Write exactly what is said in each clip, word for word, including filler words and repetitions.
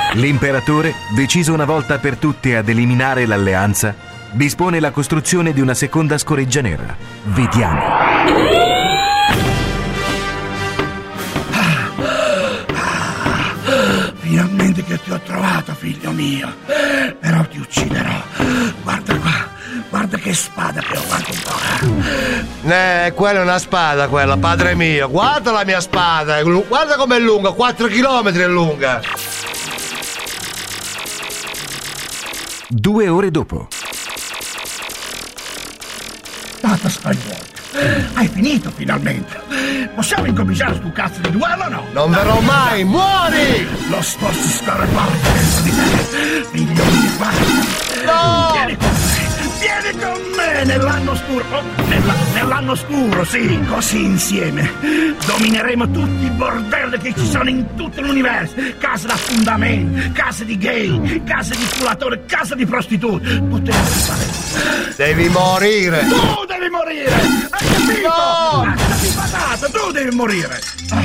L'imperatore, deciso una volta per tutte ad eliminare l'alleanza, dispone la costruzione di una seconda scoreggia nera. Vediamo. Finalmente che ti ho trovato, figlio mio. Però ti ucciderò. Guarda qua, guarda che spada che ho, guarda un po'. Eh, quella è una spada, quella, padre mio. Guarda la mia spada, guarda com'è lunga, quattro chilometri è lunga. Due ore dopo. Tata Skywalker, hai finito finalmente. Possiamo incominciare stu cazzo di duello o no? Non verrò mai, muori! Lo sposti scarabocchi dentro di te. Figlio mio, guarda. No! Vieni con me, vieni con me nell'anno scuro. Oh, nella, nell'anno scuro, sì. Così insieme domineremo tutti i bordelli che ci sono in tutto l'universo. Case da fundamento, case di gay, case di culatori, case di prostitute. Potremo fare. Devi morire! Tu devi morire! Hai capito? No! Lasciati patata, tu devi morire!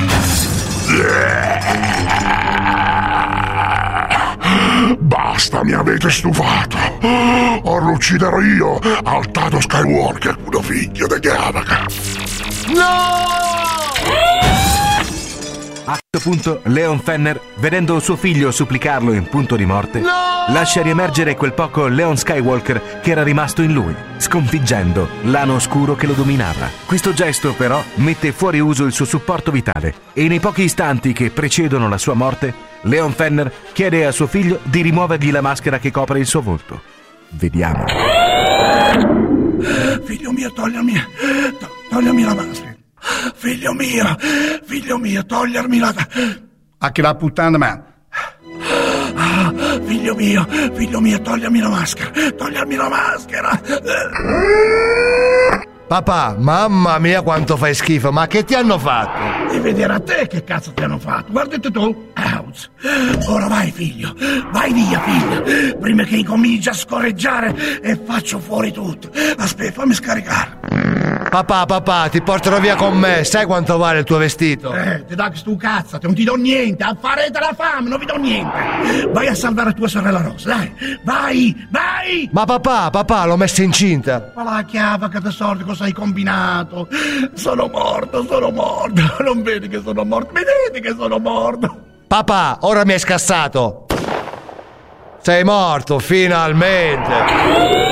Basta, mi avete stufato. Ora lo ucciderò io, Altato Skywalker, uno figlio di Gavaga. No! A questo punto Leon Fenner, vedendo suo figlio supplicarlo in punto di morte, No! lascia riemergere quel poco Leon Skywalker che era rimasto in lui, sconfiggendo l'ano oscuro che lo dominava. Questo gesto però mette fuori uso il suo supporto vitale e nei pochi istanti che precedono la sua morte, Leon Fenner chiede a suo figlio di rimuovergli la maschera che copre il suo volto. Vediamo. Figlio mio, togliermi, to- togliermi la maschera. Figlio mio, figlio mio, togliermi la... A che la puttana, man? Ah, figlio mio, figlio mio, togliermi la maschera, togliermi la maschera. Papà, mamma mia quanto fai schifo, ma che ti hanno fatto? E vedere a te che cazzo ti hanno fatto. Guardate tu. Ouch. Ora vai, figlio. Vai via, figlio. Prima che incominci a scorreggiare e faccio fuori tutto. Aspetta, fammi scaricare. Papà, papà, ti porterò via con me, sai quanto vale il tuo vestito? Eh, ti dà stu cazzo, non ti do niente. A farete la fame, non vi do niente. Vai a salvare tua sorella Rosa, dai. Vai, vai. Ma papà, papà, l'ho messa incinta. Ma la chiava che tesoro, cosa hai combinato? Sono morto, sono morto. Non vedi che sono morto? Vedete che sono morto? Papà, ora mi hai scassato. Sei morto, finalmente.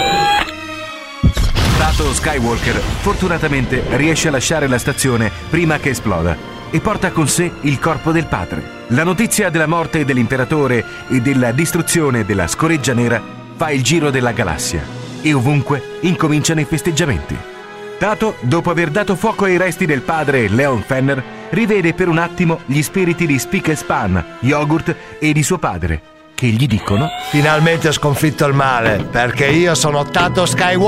Tato Skywalker fortunatamente riesce a lasciare la stazione prima che esploda e porta con sé il corpo del padre. La notizia della morte dell'imperatore e della distruzione della scoreggia nera fa il giro della galassia e ovunque incominciano i festeggiamenti. Tato, dopo aver dato fuoco ai resti del padre Leon Fenner, rivede per un attimo gli spiriti di Spick e Span, Yogurt e di suo padre, che gli dicono: Finalmente ho sconfitto il male, perché io sono Tato Skywalker.